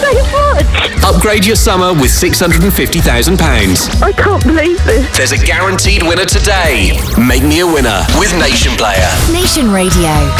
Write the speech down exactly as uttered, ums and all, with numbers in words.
so much. Upgrade your summer with six hundred fifty thousand pounds. I can't believe this. There's a guaranteed winner today. Make me a winner with Nation Player. Nation Radio.